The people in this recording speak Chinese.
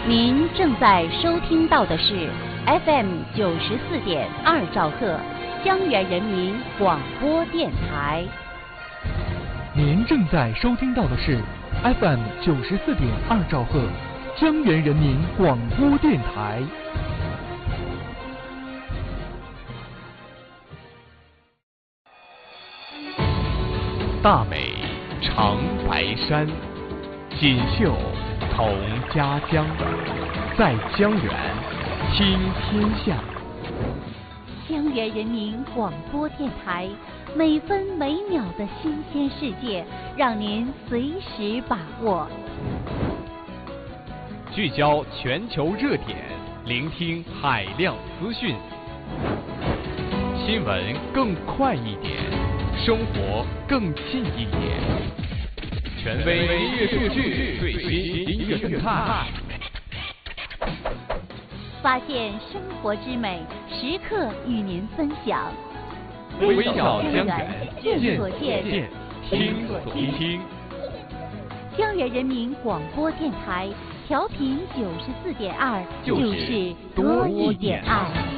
您正在收听到的是 FM 94.2兆赫，江源人民广播电台。 您正在收听到的是 FM 94.2兆赫，江源人民广播电台。 大美长白山，锦绣同家乡，在江源听天下。 江源人民广播电台，每分每秒的新鲜世界，让您随时把握。 聚焦全球热点，聆听海量资讯，新闻更快一点，生活更近一点。权威音乐数据，最新音乐动态， 发现生活之美，时刻与您分享。 微笑江源， 见所见， 听所听。 江源人民广播电台调频94.2，就是多一点爱。